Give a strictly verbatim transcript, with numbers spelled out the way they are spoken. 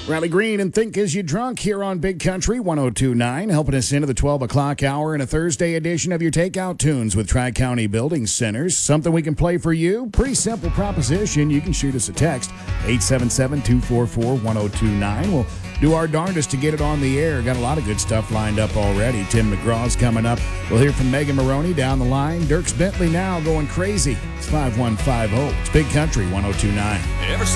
Riley Green and Think As You Drunk here on Big Country one oh two point nine, helping us into the twelve o'clock hour in a Thursday edition of your Takeout Tunes with Tri-County Building Centers. Something we can play for you. Pretty simple proposition. You can shoot us a text, eight seven seven, two four four, one oh two nine. We'll do our darndest to get it on the air. Got a lot of good stuff lined up already. Tim McGraw's coming up. We'll hear from Megan Maroney down the line. Dirks Bentley now going crazy. It's five one five zero. It's Big Country one oh two point nine. Ever since